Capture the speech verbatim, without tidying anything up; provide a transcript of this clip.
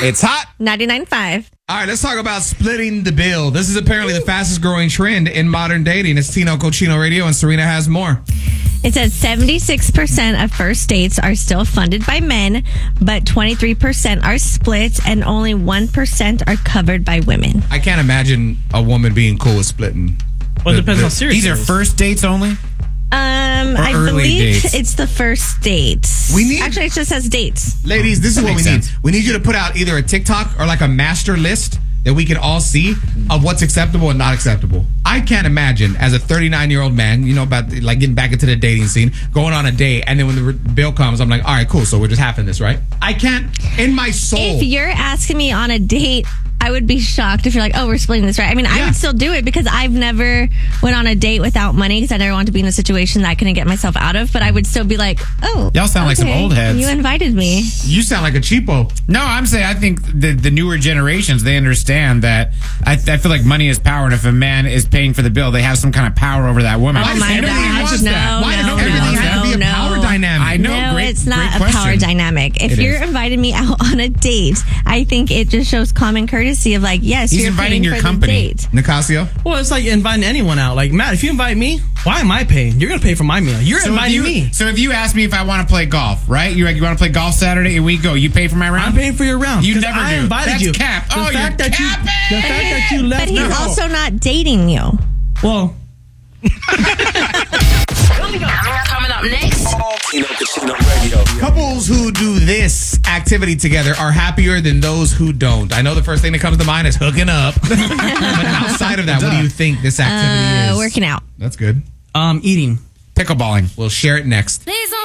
It's hot. ninety-nine point five. All right, let's talk about splitting the bill. This is apparently the fastest growing trend in modern dating. It's Tino Cochino Radio, and Serena has more. It says seventy-six percent of first dates are still funded by men, but twenty-three percent are split, and only one percent are covered by women. I can't imagine a woman being cool with splitting. Well, it The- depends the- how serious These it are is. first dates only? Um, Or I early believe dates. it's the first dates. We need- Actually, it just says dates. Ladies, this is That what we makes need. sense. We need you to put out either a TikTok or like a master list that we can all see of what's acceptable and not acceptable. I can't imagine as a thirty-nine-year-old man, you know, about like getting back into the dating scene, going on a date, and then when the re- bill comes, I'm like, all right, cool, so we're just having this, right? I can't, in my soul. If you're asking me on a date, I would be shocked if you're like, oh, we're splitting this, right? I mean, I Yeah. would still do it because I've never went on a date without money because I never want to be in a situation that I couldn't get myself out of. But I would still be like, oh, Y'all sound like some okay, old heads. You invited me. You sound like a cheapo. No, I'm saying I think the, the newer generations, they understand that I, I feel like money is power. And if a man is paying for the bill, they have some kind of power over that woman. Oh Why does my everybody gosh, want no, that? Why does no, everything no, have to be a no, power no. dynamic? I know. No, great, it's not great a power question. dynamic. If It you're is. inviting me out on a date, I think it just shows common courtesy of like, yes, He's you're inviting paying your for company. the date. Nicasio? Well, it's like inviting anyone out. Like, Matt, if you invite me, why am I paying? You're going to pay for my meal. You're So if, inviting you, me. so if you ask me if I want to play golf, right? You're like, you want to play golf Saturday and we go. You pay for my round? I'm paying for your round. You 'Cause never I do. invited That's you. cap. The Oh, fact you're that you, capping. the fact that you left. But he's no. also not dating you. Well, Coming up next. Tino Cochino Radio. Couples who do this activity together are happier than those who don't. I know the first thing that comes to mind is hooking up. But outside of that, what do you think this activity Uh, is? working out. That's good. um, eating. Pickleballing. We'll share it next. Please don't